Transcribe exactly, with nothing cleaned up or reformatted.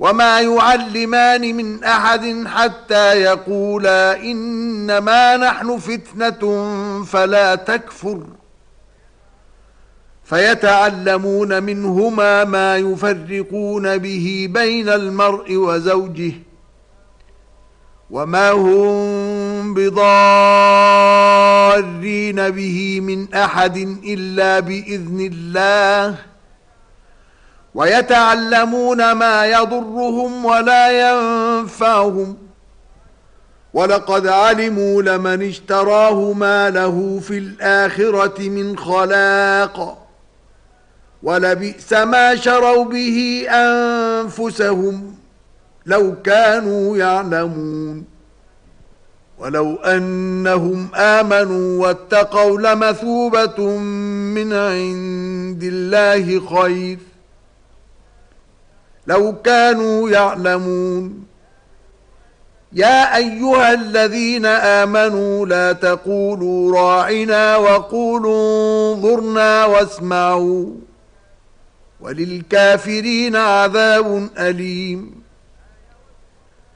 وما يعلمان من أحد حتى يقولا إنما نحن فتنة فلا تكفر فيتعلمون منهما ما يفرقون به بين المرء وزوجه وما هم بضارين به من أحد إلا بإذن الله ويتعلمون ما يضرهم ولا ينفعهم ولقد علموا لمن اشتراه ما له في الآخرة من خلاق ولبئس ما شروا به أنفسهم لو كانوا يعلمون ولو أنهم آمنوا واتقوا لمثوبة من عند الله خير لو كانوا يعلمون يا أيها الذين آمنوا لا تقولوا راعنا وقولوا انظرنا واسمعوا وللكافرين عذاب أليم